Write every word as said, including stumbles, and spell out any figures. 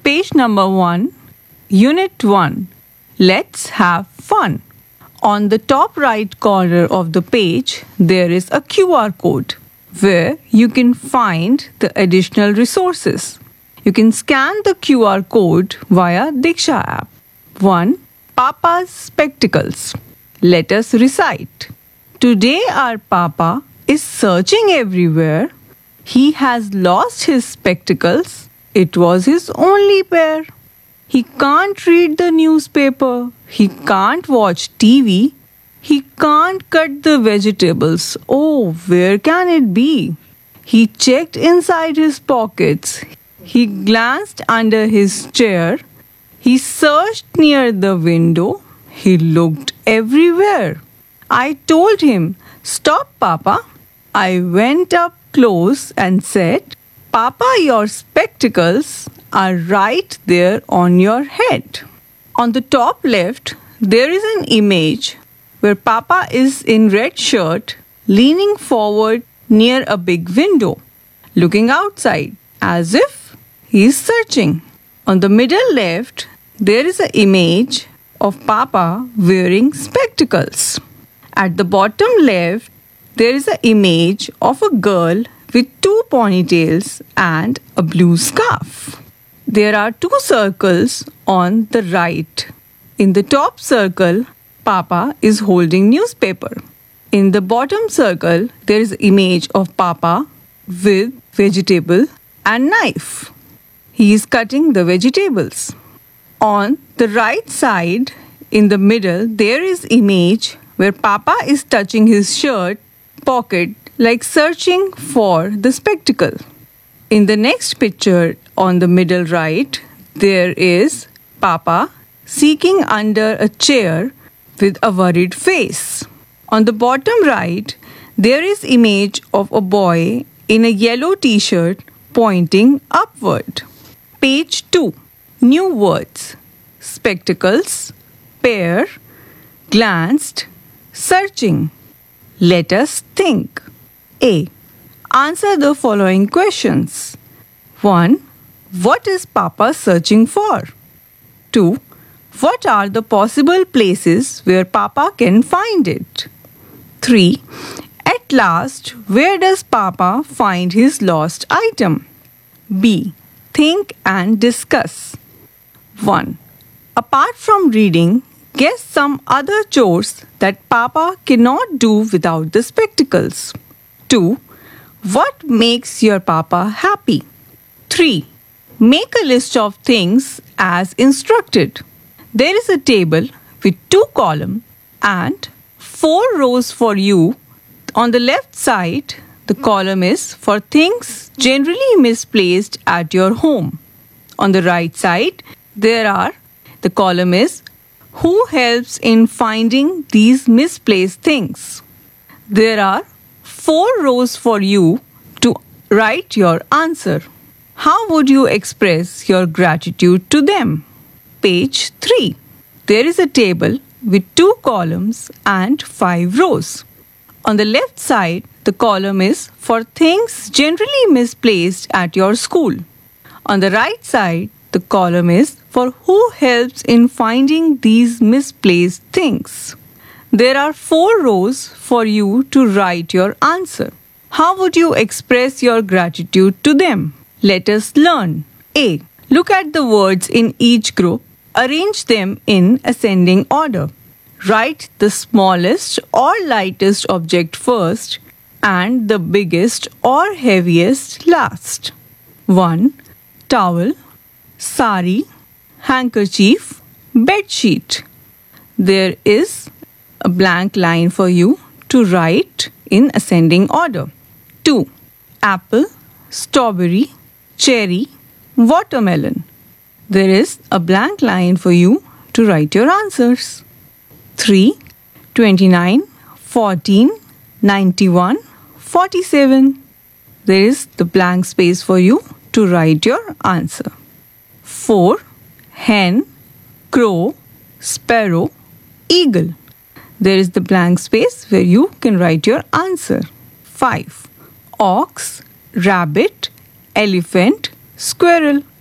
Page number one, Unit one. Let's have fun. On the top right corner of the page, there is a Q R code where you can find the additional resources. You can scan the Q R code via Diksha app. one. Papa's spectacles. Let us recite. Today our Papa is searching everywhere. He has lost his spectacles. It was his only pair. He can't read the newspaper. He can't watch T V. He can't cut the vegetables. Oh, where can it be? He checked inside his pockets. He glanced under his chair. He searched near the window. He looked everywhere. I told him, "Stop, Papa." I went up close and said, "Papa, your spectacles are right there on your head." On the top left, there is an image where Papa is in red shirt, leaning forward near a big window, looking outside as if he is searching. On the middle left, there is an image of Papa wearing spectacles. At the bottom left, there is an image of a girl with two ponytails and a blue scarf. There are two circles on the right. In the top circle, Papa is holding newspaper. In the bottom circle, there is an image of Papa with vegetable and knife. He is cutting the vegetables. On the right side, in the middle, there is image where Papa is touching his shirt pocket like searching for the spectacle. In the next picture on the middle right, there is Papa seeking under a chair with a worried face. On the bottom right, there is image of a boy in a yellow t-shirt pointing upward. Page two. New words. Spectacles, pair, glanced, searching. Let us think. A. Answer the following questions. one. What is Papa searching for? two. What are the possible places where Papa can find it? three. At last, where does Papa find his lost item? B. Think and discuss. one. Apart from reading, guess some other chores that Papa cannot do without the spectacles. two. What makes your Papa happy? three. Make a list of things as instructed. There is a table with two columns and four rows for you. On the left side, the column is for things generally misplaced at your home. On the right side, there are the column is who helps in finding these misplaced things. There are four rows for you to write your answer. How would you express your gratitude to them? Page three. There is a table with two columns and five rows. On the left side, the column is for things generally misplaced at your school. On the right side, the column is for who helps in finding these misplaced things. There are four rows for you to write your answer. How would you express your gratitude to them? Let us learn. A. Look at the words in each group. Arrange them in ascending order. Write the smallest or lightest object first and the biggest or heaviest last. one. Towel, sari, handkerchief, bedsheet. There is a blank line for you to write in ascending order. two. Apple, strawberry, cherry, watermelon. There is a blank line for you to write your answers. three. twenty-nine, fourteen, ninety-one, forty-seven. There is the blank space for you to write your answer. four. Hen, crow, sparrow, eagle. There is the blank space where you can write your answer. five. Ox, rabbit, elephant, squirrel.